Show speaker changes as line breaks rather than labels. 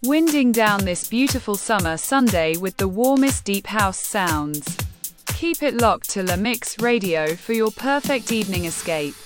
Winding down this beautiful summer Sunday with the warmest deep house sounds. Keep it locked to La Mix Radio for your perfect evening escape.